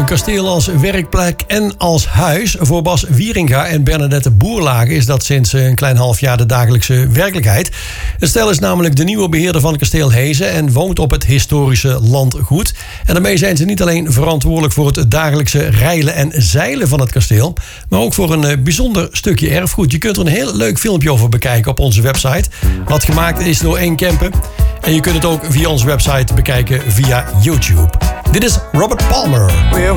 kasteel als werkplek en als huis. Voor Bas Wieringa en Bernadette Boerlagen is dat sinds een klein half jaar de dagelijkse werkelijkheid. Het stel is namelijk de nieuwe beheerder van het kasteel Hezen en woont op het historische landgoed. En daarmee zijn ze niet alleen verantwoordelijk voor het dagelijkse reilen en zeilen van het kasteel, maar ook voor een bijzonder stukje erfgoed. Je kunt er een heel leuk filmpje over bekijken op onze website, wat gemaakt is door Eenkempen. En je kunt het ook via onze website bekijken via YouTube. Dit is Robert Palmer. We're